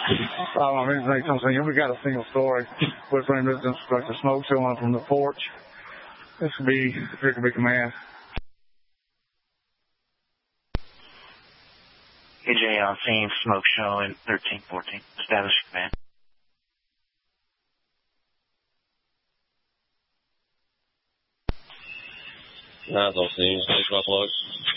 I mean, it makes no sense. We got a single story with frame distance, like the smoke showing from the porch. This could be command. AJ on scene, smoke showing 1314. Establish command. Nice on scene. Thanks, my plug.